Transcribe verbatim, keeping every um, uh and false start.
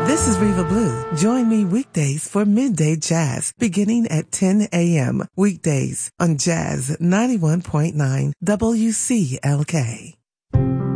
This is Reva Blue. Join me weekdays for Midday Jazz, beginning at ten a.m. Weekdays on Jazz ninety-one point nine W C L K.